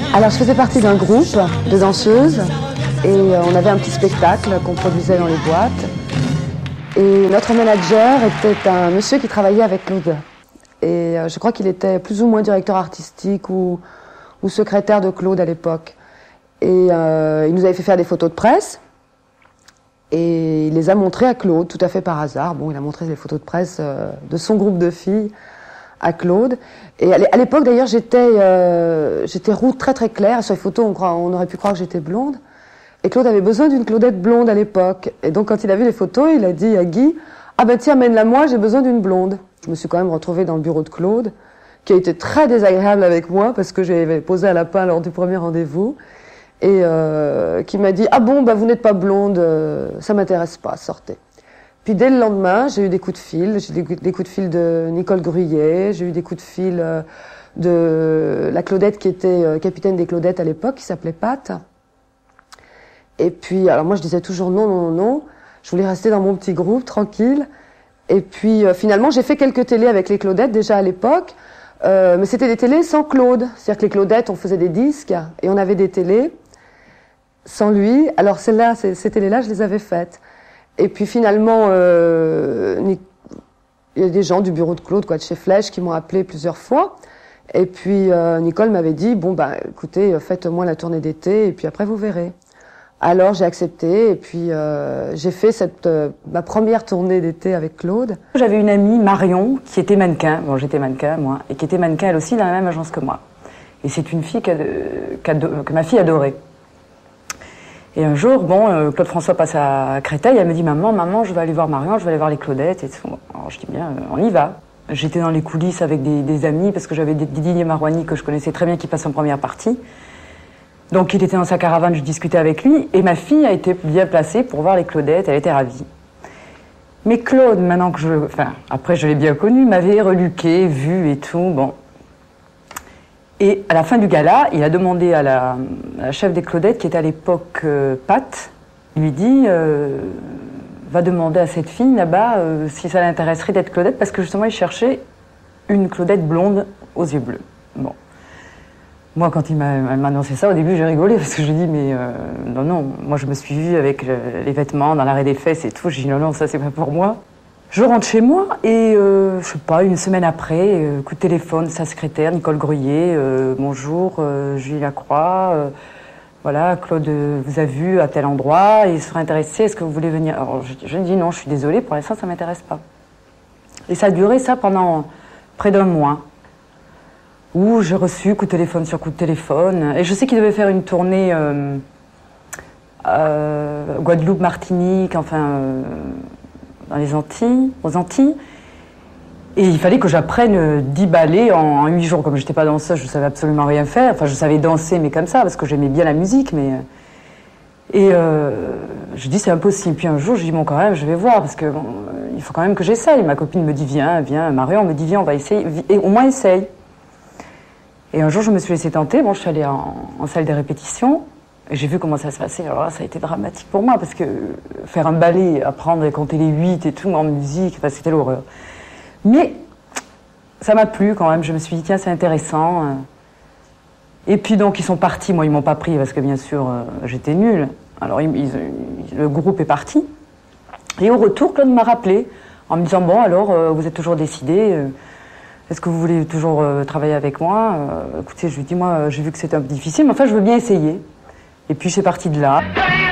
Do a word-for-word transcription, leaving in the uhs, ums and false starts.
Alors je faisais partie d'un groupe de danseuses et euh, on avait un petit spectacle qu'on produisait dans les boîtes. Et notre manager était un monsieur qui travaillait avec Claude. Et euh, je crois qu'il était plus ou moins directeur artistique ou, ou secrétaire de Claude à l'époque. Et euh, il nous avait fait faire des photos de presse. Et il les a montrées à Claude, tout à fait par hasard. Bon, il a montré les photos de presse euh, de son groupe de filles à Claude. Et à l'époque, d'ailleurs, j'étais euh, j'étais roux très très claire. Sur les photos, on, croit, on aurait pu croire que j'étais blonde. Et Claude avait besoin d'une Claudette blonde à l'époque. Et donc, quand il a vu les photos, il a dit à Guy, « Ah ben tiens, amène-la moi, j'ai besoin d'une blonde. » Je me suis quand même retrouvée dans le bureau de Claude, qui a été très désagréable avec moi, parce que j'avais posé à lapin lors du premier rendez-vous, et euh, qui m'a dit, « Ah bon, ben vous n'êtes pas blonde, euh, ça m'intéresse pas, sortez. » Puis dès le lendemain, j'ai eu des coups de fil. J'ai eu des, des coups de fil de Nicole Gruyet, j'ai eu des coups de fil euh, de la Claudette qui était euh, capitaine des Claudettes à l'époque, qui s'appelait Pat. Et puis, alors moi je disais toujours non, non, non. Je voulais rester dans mon petit groupe, tranquille. Et puis euh, finalement, j'ai fait quelques télés avec les Claudettes déjà à l'époque. Euh, mais c'était des télés sans Claude. C'est-à-dire que les Claudettes, on faisait des disques et on avait des télés sans lui. Alors celles-là, ces, ces télés-là, je les avais faites. Et puis finalement, euh, il y a des gens du bureau de Claude, quoi, de chez Flèche, qui m'ont appelé plusieurs fois. Et puis euh, Nicole m'avait dit, bon, bah, écoutez, faites-moi la tournée d'été, et puis après vous verrez. Alors j'ai accepté, et puis euh, j'ai fait cette, euh, ma première tournée d'été avec Claude. J'avais une amie, Marion, qui était mannequin, bon j'étais mannequin moi, et qui était mannequin elle aussi dans la même agence que moi. Et c'est une fille que ma fille adorait. Et un jour, bon, euh, Claude François passe à Créteil, elle me dit « Maman, maman, je vais aller voir Marion, je vais aller voir les Claudettes. » Et tout. Alors je dis « Bien, euh, on y va. » J'étais dans les coulisses avec des, des amis, parce que j'avais Didier Marouani, que je connaissais très bien, qui passe en première partie. Donc il était dans sa caravane, je discutais avec lui, et ma fille a été bien placée pour voir les Claudettes, elle était ravie. Mais Claude, maintenant que je... Enfin, après je l'ai bien connu, m'avait reluqué, vu et tout, bon... Et à la fin du gala, il a demandé à la, à la chef des Claudettes, qui était à l'époque euh, Pat, il lui dit euh, « Va demander à cette fille là-bas euh, si ça l'intéresserait d'être Claudette, parce que justement il cherchait une Claudette blonde aux yeux bleus. » Bon. Moi, quand il m'a annoncé ça, au début j'ai rigolé, parce que je dis « Mais euh, non, non, moi je me suis vue avec le, les vêtements dans l'arrêt des fesses et tout. » J'ai dit « Non, non, ça c'est pas pour moi. » Je rentre chez moi et, euh, je sais pas, une semaine après, euh, coup de téléphone, sa secrétaire, Nicole Gruyet, euh, bonjour, euh, Julie Lacroix, euh, voilà, Claude euh, vous a vu à tel endroit et il serait intéressé, est-ce que vous voulez venir? Alors je, je dis non, je suis désolée, pour l'instant ça m'intéresse pas. Et ça a duré ça pendant près d'un mois, où j'ai reçu coup de téléphone sur coup de téléphone, et je sais qu'il devait faire une tournée euh, euh, Guadeloupe, Martinique, enfin... Euh, dans les Antilles, aux Antilles. Et il fallait que j'apprenne dix ballets en huit jours. Comme je n'étais pas danseuse, je ne savais absolument rien faire. Enfin, je savais danser, mais comme ça, parce que j'aimais bien la musique. Mais... Et euh, je dis, c'est impossible. Puis un jour, je dis, bon, quand même, je vais voir, parce que bon, il faut quand même que j'essaye. Ma copine me dit, viens, viens. Marion me dit, viens, on va essayer. Et au moins, essaye. Et un jour, je me suis laissée tenter. Bon, je suis allée en, en salle de répétition. Et j'ai vu comment ça se passait. Alors là, ça a été dramatique pour moi, parce que faire un ballet, apprendre à compter les huit et tout en musique, enfin, c'était l'horreur. Mais ça m'a plu quand même. Je me suis dit, tiens, c'est intéressant. Et puis donc, ils sont partis. Moi, ils m'ont pas pris, parce que bien sûr, euh, j'étais nulle. Alors, ils, ils, le groupe est parti. Et au retour, Claude m'a rappelé, en me disant, bon, alors, euh, vous êtes toujours décidé. Euh, Est-ce que vous voulez toujours euh, travailler avec moi? euh, Écoutez, je lui dis, moi, j'ai vu que c'était un peu difficile, mais enfin, je veux bien essayer. Et puis c'est parti de là.